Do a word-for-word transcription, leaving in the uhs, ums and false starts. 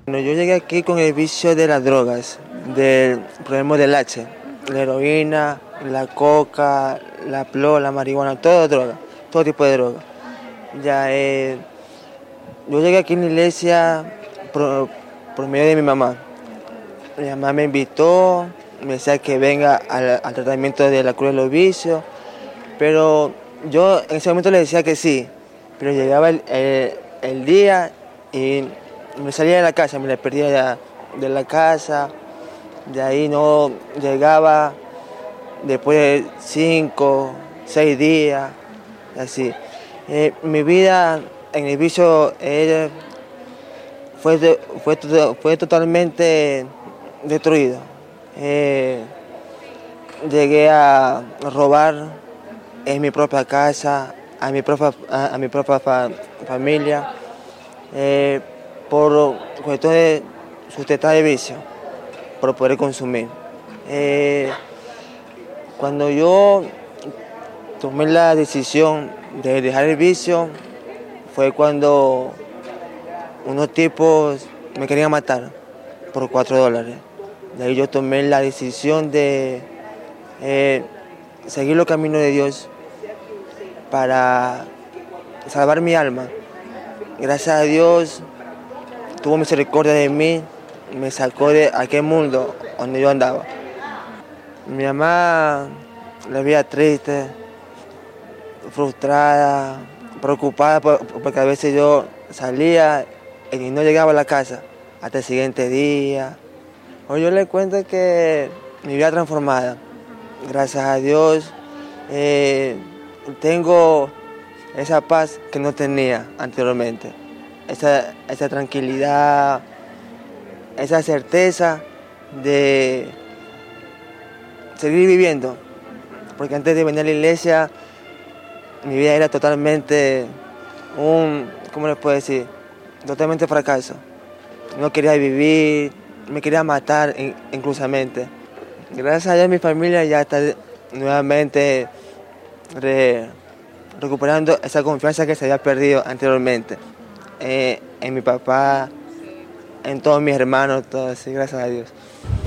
Bueno, yo llegué aquí con el vicio de las drogas, del problema del H, la heroína, la coca, la plo, la marihuana, todo droga, todo tipo de droga. Ya, eh, yo llegué aquí en la iglesia por, por medio de mi mamá. Mi mamá me invitó, me decía que venga al, al tratamiento de la cura de los vicios, pero yo en ese momento le decía que sí, pero llegaba el, el, el día y me salía de la casa, me la perdía de, de la casa, de ahí no llegaba después de cinco, seis días, así. Eh, mi vida en el vicio eh, fue, fue, fue totalmente destruida. Eh, llegué a robar en mi propia casa, a mi propia, a, a mi propia fa, familia, eh, por cuestiones de sustentar el vicio, por poder consumir. Eh, cuando yo tomé la decisión de dejar el vicio, fue cuando unos tipos me querían matar por cuatro dólares. De ahí yo tomé la decisión de eh, seguir los caminos de Dios para salvar mi alma. Gracias a Dios tuvo misericordia de mí, me sacó de aquel mundo donde yo andaba. Mi mamá la veía triste, frustrada, preocupada porque a veces yo salía y no llegaba a la casa hasta el siguiente día. Hoy yo le cuento que mi vida transformada, gracias a Dios, eh, tengo esa paz que no tenía anteriormente, esa, esa tranquilidad, esa certeza de seguir viviendo, porque antes de venir a la iglesia mi vida era totalmente un, ¿cómo les puedo decir? Totalmente fracaso. No quería vivir, me quería matar inclusamente. Gracias a Dios mi familia ya está nuevamente re, recuperando esa confianza que se había perdido anteriormente. Eh, en mi papá, en todos mis hermanos, todo así, gracias a Dios.